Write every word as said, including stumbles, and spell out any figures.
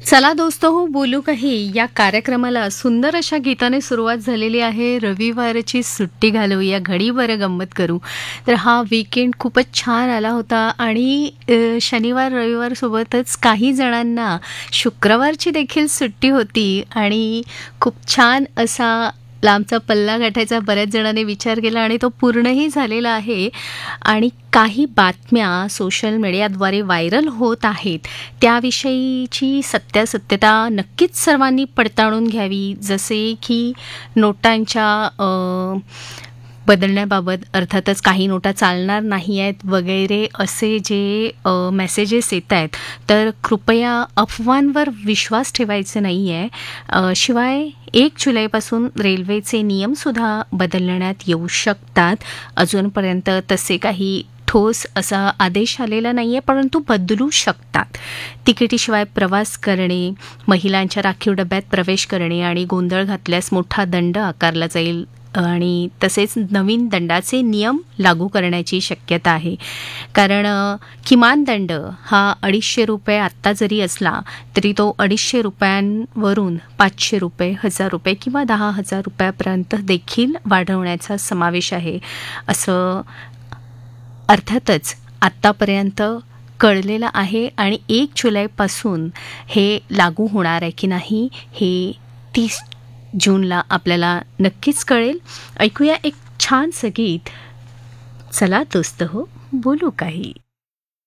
चला दोस्त हो बोलू काही या कार्यक्रमाला सुंदर अशा गीताने सुरुवात झालेली आहे. रविवारची सुट्टी घालवूया, घडीभर गंमत करू. तर हा वीकेंड खूपच छान आला होता आणि अ, शनिवार रविवार सोबतच काही जणांना शुक्रवारची देखील सुट्टी होती आणि खूप छान असा लांबचा पल्ला गाठायचा बऱ्याच जणांनी विचार केला आणि तो पूर्णही झालेला आहे. आणि काही बातम्या सोशल मीडियाद्वारे व्हायरल होत आहेत त्याविषयीची सत्यासत्यता नक्कीच सर्वांनी पडताळून घ्यावी. जसे की नोटांच्या अ, बदलण्याबाबत अर्थातच काही नोटा चालणार नाही आहेत वगैरे असे जे अ, मेसेजेस येत आहेत तर कृपया अफवांवर विश्वास ठेवायचा नाही आहे. अ, शिवाय एक जुलैपासून रेल्वेचे नियमसुद्धा बदलण्यात येऊ शकतात. अजूनपर्यंत तसे काही ठोस असा आदेश आलेला नाही आहे परंतु बदलू शकतात. तिकिटीशिवाय प्रवास करणे, महिलांच्या राखीव डब्यात प्रवेश करणे आणि गोंधळ घातल्यास मोठा दंड आकारला जाईल आणि तसेच नवीन दंडाचे नियम लागू करण्याची शक्यता आहे. कारण अ, किमान दंड हा अडीचशे रुपये आत्ता जरी असला तरी तो अडीचशे रुपयांवरून पाचशे रुपये, हजार रुपये किंवा दहा हजार रुपयापर्यंत देखील वाढवण्याचा समावेश आहे. असं अर्थातच आत्तापर्यंत कळलेलं आहे आणि एक जुलैपासून हे लागू होणार आहे की नाही हे तीस जूनला आपल्याला नक्कीच कळेल. ऐकूया एक छानसं गीत. चला दोस्त हो बोलू काही.